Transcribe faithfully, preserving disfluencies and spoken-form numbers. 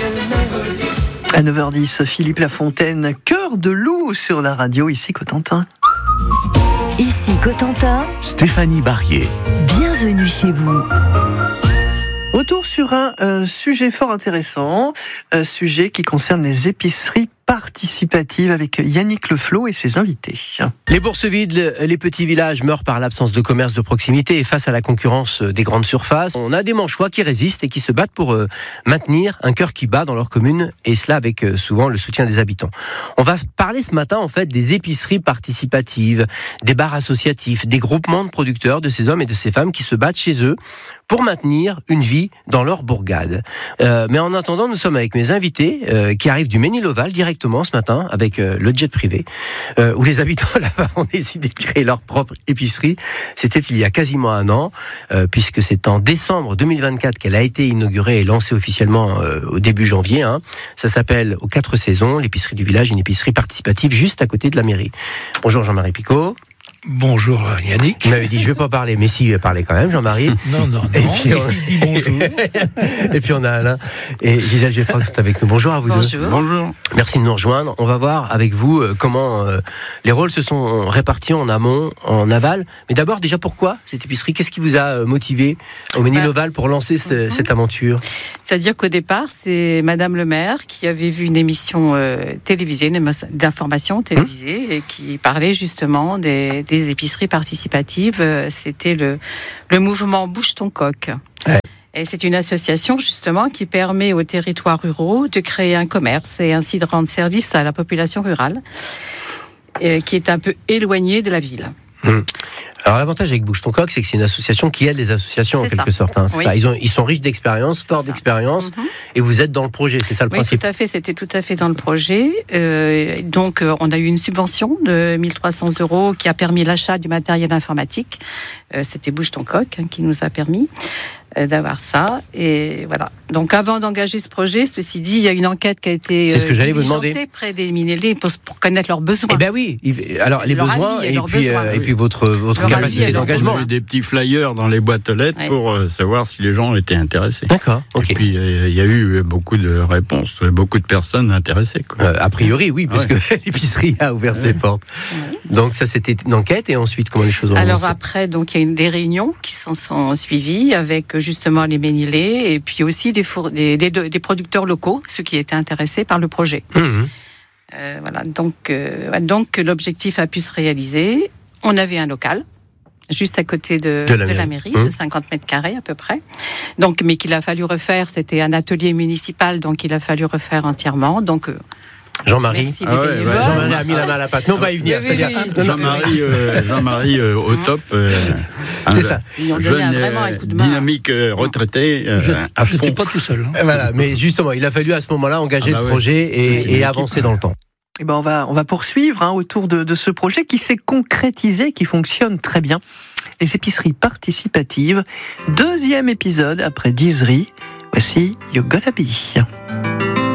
À neuf heures dix, Philippe Lafontaine, Cœur de loup sur la radio, ici Cotentin. Ici Cotentin, Stéphanie Barrier. Bienvenue chez vous. Retour sur un euh, sujet fort intéressant, un sujet qui concerne les épiceries participatives avec Yannick Leflot et ses invités. Les bourses vides, les petits villages meurent par l'absence de commerce de proximité et face à la concurrence des grandes surfaces, on a des Manchois qui résistent et qui se battent pour euh, maintenir un cœur qui bat dans leur commune, et cela avec euh, souvent le soutien des habitants. On va parler ce matin en fait des épiceries participatives, des bars associatifs, des groupements de producteurs, de ces hommes et de ces femmes qui se battent chez eux pour maintenir une vie dans leur bourgade. Euh, mais en attendant, nous sommes avec mes invités euh, qui arrivent du Ménil-Oval directement ce matin avec euh, le jet privé, euh, où les habitants là-bas ont décidé de créer leur propre épicerie. C'était il y a quasiment un an, euh, puisque c'est en décembre deux mille vingt-quatre qu'elle a été inaugurée et lancée officiellement euh, au début janvier. Hein. Ça s'appelle Aux Quatre Saisons, l'épicerie du village, une épicerie participative juste à côté de la mairie. Bonjour Jean-Marie Picot. Bonjour Yannick. Il m'avait dit je ne vais pas parler, mais si, il va parler quand même, Jean-Marie. Non, non, non. Et puis on, dit bonjour. Et puis on a Alain et Gisèle Geffroy qui sont avec nous. Bonjour à vous bonjour. deux. Bonjour. Merci de nous rejoindre. On va voir avec vous euh, comment euh, les rôles se sont répartis en amont, en aval. Mais d'abord, déjà, pourquoi cette épicerie ? Qu'est-ce qui vous a euh, motivé au Ménil-Oval pour lancer ce, mm-hmm. cette aventure ? C'est-à-dire qu'au départ, c'est Madame le maire qui avait vu une émission euh, télévisée, une émission d'information télévisée, mmh. et qui parlait justement des, des épiceries participatives. C'était le, le mouvement Bouge ton coq. Ouais. Et c'est une association justement qui permet aux territoires ruraux de créer un commerce et ainsi de rendre service à la population rurale, et qui est un peu éloignée de la ville. Mmh. Alors l'avantage avec Bouge ton coq, c'est que c'est une association qui aide les associations c'est en quelque ça. sorte. Hein. Oui. Ça. Ils, ont, ils sont riches d'expérience, forts d'expérience, mm-hmm. et vous êtes dans le projet, c'est ça le oui, principe. Oui, tout à fait, c'était tout à fait dans le projet. Euh, donc euh, on a eu une subvention de mille trois cents euros qui a permis l'achat du matériel informatique. Euh, c'était Bouge ton coq hein, qui nous a permis euh, d'avoir ça. Et voilà. Donc avant d'engager ce projet, ceci dit, il y a une enquête qui a été c'est ce que j'allais vous demander près des Ménil pour, pour connaître leurs besoins. Eh ben oui. Alors les besoins et, et, puis, besoins, euh, oui. et puis votre votre leur capacité d'engagement. On a eu des petits flyers dans les boîtes aux lettres ouais. pour euh, savoir si les gens étaient intéressés. D'accord. Okay. Et puis il euh, y a eu beaucoup de réponses, beaucoup de personnes intéressées. Quoi. Euh, a priori, oui, puisque ouais. l'épicerie a ouvert ouais. ses portes. Ouais. Donc ça, c'était une enquête, et ensuite comment les choses ont Alors avancé. Après, donc il y a une, des réunions qui s'en sont suivies avec justement les Ménilais et puis aussi des, four, des, des, des producteurs locaux, ceux qui étaient intéressés par le projet. Mmh. Euh, voilà. Donc euh, donc l'objectif a pu se réaliser. On avait un local. Juste à côté de, de, la, de mairie. la mairie, mmh. de cinquante mètres carrés à peu près. Donc, mais qu'il a fallu refaire, c'était un atelier municipal, donc il a fallu refaire entièrement. Donc, euh, Jean-Marie, merci ah ouais, ouais, Jean-Marie a mis la main à la pâte. Non, on va y venir. Oui, oui, oui. Jean-Marie, euh, Jean-Marie euh, au top. Euh, c'est ça. Ils ont donné un, vraiment un coup de main. Dynamique euh, retraité. Euh, je n'étais pas tout seul. Hein. Voilà, mais justement, il a fallu à ce moment-là engager ah bah le projet ouais. et, et, et avancer dans le temps. Eh ben on va on va poursuivre hein, autour de, de ce projet qui s'est concrétisé, qui fonctionne très bien. Les épiceries participatives. Deuxième épisode après Dizery. Voici You Gotta Be.